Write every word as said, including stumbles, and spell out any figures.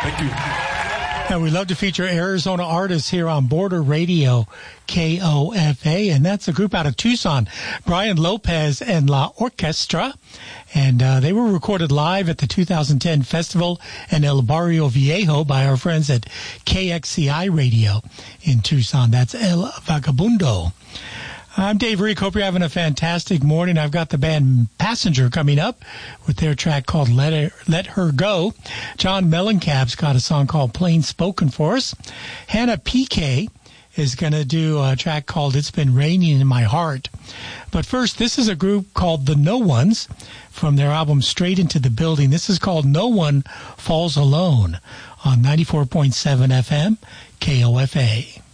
Thank you. And we love to feature Arizona artists here on Border Radio, K O F A, and that's a group out of Tucson, Brian Lopez and La Orquestra, and uh, they were recorded live at the two thousand ten festival in El Barrio Viejo by our friends at K X C I Radio in Tucson. That's El Vagabundo. I'm Dave Reek. Hope you're having a fantastic morning. I've got the band Passenger coming up with their track called Let Her, Let Her Go. John Mellencap's got a song called Plain Spoken for us. Hannah P K is going to do a track called It's Been Raining in My Heart. But first, this is a group called The No Ones from their album Straight Into the Building. This is called No One Falls Alone on ninety-four point seven F M K O F A.